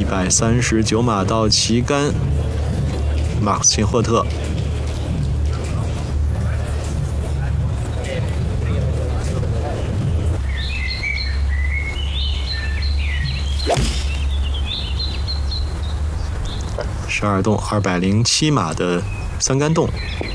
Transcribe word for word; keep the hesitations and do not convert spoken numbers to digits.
百三十九码到旗杆，马克斯钦霍特。十二洞二百零七码的三杆洞。